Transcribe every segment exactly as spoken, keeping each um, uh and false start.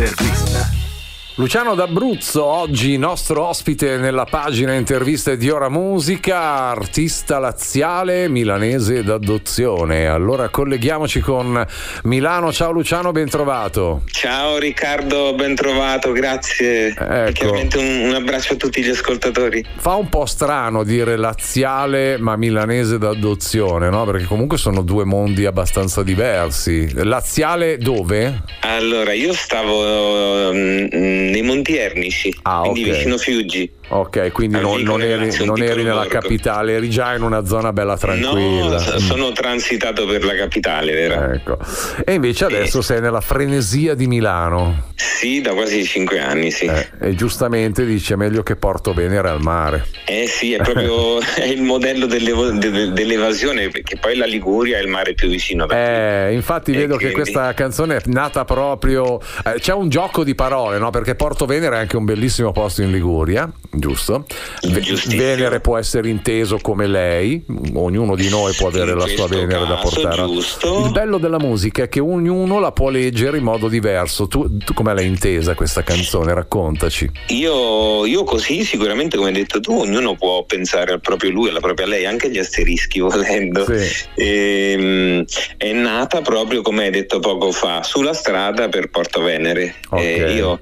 L'intervista. Luciano D'Abruzzo, oggi nostro ospite nella pagina interviste di Ora Musica, artista laziale, milanese d'adozione. Allora colleghiamoci con Milano. Ciao Luciano, ben trovato. Ciao Riccardo, ben trovato, grazie. Ecco. Chiaramente un, un abbraccio a tutti gli ascoltatori. Fa un po' strano dire laziale ma milanese d'adozione, no? Perché comunque sono due mondi abbastanza diversi. Laziale dove? Allora, io stavo um, nei Monti Ernici, ah, quindi okay. vicino Fiuggi. Ok, quindi non, non eri, non eri nella borgo. capitale, eri già in una zona bella tranquilla. No, sono transitato per la capitale, vero? Ecco. E invece adesso eh. sei nella frenesia di Milano. Sì, da quasi cinque anni, sì. Eh, e giustamente dice meglio che Porto Venere al mare. Eh sì, è proprio è il modello delle, de, dell'evasione, perché poi la Liguria è il mare più vicino da eh, qui. Infatti e vedo quindi... che questa canzone è nata proprio... Eh, c'è un gioco di parole, no? Perché Porto Venere è anche un bellissimo posto in Liguria. Giusto? Venere può essere inteso come lei, ognuno di noi può avere in la sua Venere caso, da portare. Giusto. Il bello della musica è che ognuno la può leggere in modo diverso. Tu, tu come l'hai intesa questa canzone? Raccontaci. Io, io così, sicuramente, come hai detto tu, ognuno può pensare al proprio lui, alla propria lei, anche gli asterischi volendo. Sì. E, è nata proprio, come hai detto poco fa, sulla strada per Porto Venere. Okay. E io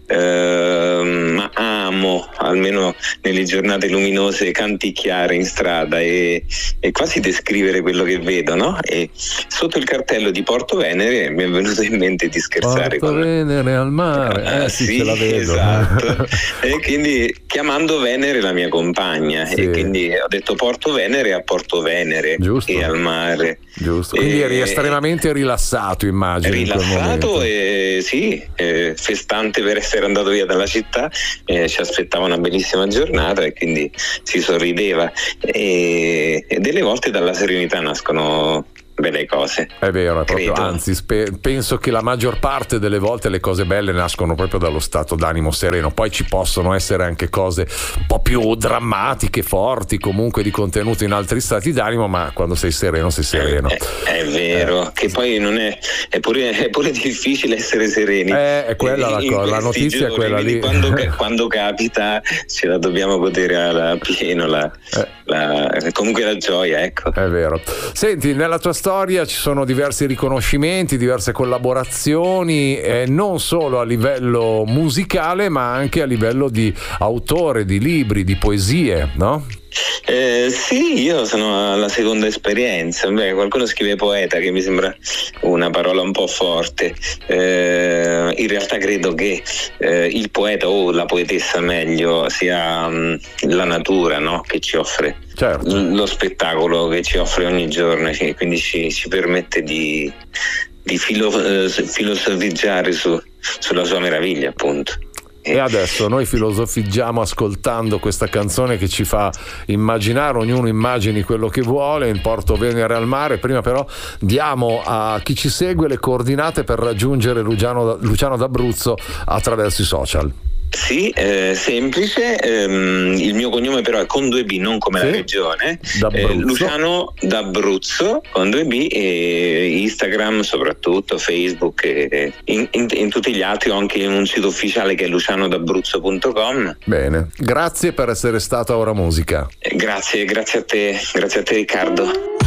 eh, amo, almeno nelle giornate luminose, canticchiare in strada e, e quasi descrivere quello che vedo, no? E sotto il cartello di Porto Venere mi è venuto in mente di scherzare. Porto con... Venere al mare, eh, ah, sì, sì, ce la vedo. Esatto. E quindi chiamando Venere la mia compagna, sì. E quindi ho detto Porto Venere a Porto Venere. Giusto. E al mare. Giusto. Quindi e... eri estremamente rilassato, immagino. Rilassato e sì, eh, festante per essere andato via dalla città. Eh, ci aspettava una bellissima giornata e quindi si sorrideva e, e delle volte dalla serenità nascono belle cose. È vero, è proprio, credo. Anzi spe- penso che la maggior parte delle volte le cose belle nascono proprio dallo stato d'animo sereno. Poi ci possono essere anche cose un po' più drammatiche, forti, comunque di contenuto in altri stati d'animo, ma quando sei sereno sei sereno. È, è vero, eh. Che poi non è è pure, è pure difficile essere sereni. Eh, è quella la cosa, la notizia giorni, è quella lì. Quando, quando capita ce la dobbiamo godere a pieno la, eh. la, comunque la gioia, ecco. È vero. Senti, nella tua storia ci sono diversi riconoscimenti, diverse collaborazioni, eh, non solo a livello musicale ma anche a livello di autore, di libri, di poesie, no? Eh, sì, io sono alla seconda esperienza. Beh, qualcuno scrive poeta, che mi sembra una parola un po' forte. Eh, in realtà credo che eh, il poeta o la poetessa meglio sia um, la natura, no? Che ci offre, certo. l- lo spettacolo che ci offre ogni giorno, che quindi ci, ci permette di, di filo, eh, filosofeggiare su, sulla sua meraviglia, appunto. E adesso noi filosofeggiamo ascoltando questa canzone che ci fa immaginare, ognuno immagini quello che vuole, in Porto Venere al mare. Prima però diamo a chi ci segue le coordinate per raggiungere Luciano, Luciano D'Abruzzo attraverso i social. Sì, eh, semplice, ehm, il mio cognome però è con due B, non come sì. La regione, eh, Luciano D'Abruzzo con due B, e Instagram soprattutto, Facebook e in, in, in tutti gli altri. Ho anche un sito ufficiale che è luciano d'abruzzo punto com. Bene, grazie per essere stato a Ora Musica. Eh, grazie, grazie a te, grazie a te Riccardo.